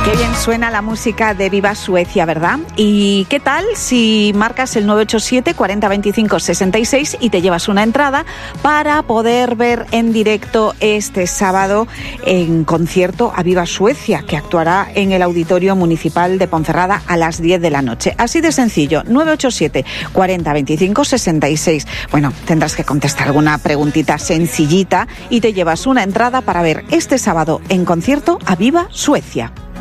Qué bien suena la música de Viva Suecia, ¿verdad? ¿Y qué tal si marcas el 987 40 25 66 y te llevas una entrada para poder ver en directo este sábado en concierto a Viva Suecia, que actuará en el Auditorio Municipal de Ponferrada a las 10 de la noche? Así de sencillo, 987 40 25 66. Bueno, tendrás que contestar alguna preguntita sencillita y te llevas una entrada para ver este sábado en concierto a Viva Suecia.